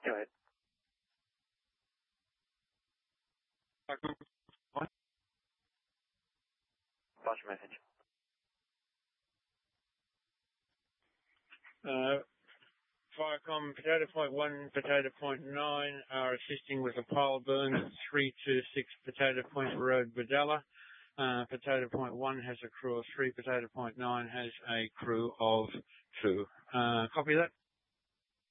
Go ahead. Pass your message. Viacom, Potato Point 1, Potato Point 9 are assisting with a pile burn at 326 Potato Point Road, Badella. Potato Point 1 has a crew of 3, Potato Point 9 has a crew of 2. Copy that?